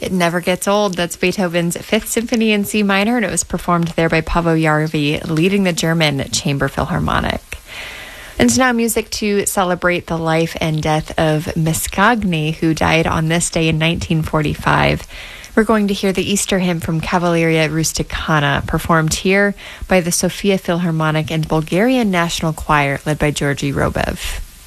It Never Gets Old. That's Beethoven's Fifth Symphony in C minor, and it was performed there by Paavo Järvi, leading the German Chamber Philharmonic. And now music to celebrate the life and death of Mascagni, who died on this day in 1945. We're going to hear the Easter hymn from Cavalleria Rusticana, performed here by the Sofia Philharmonic and Bulgarian National Choir, led by Georgi Robev.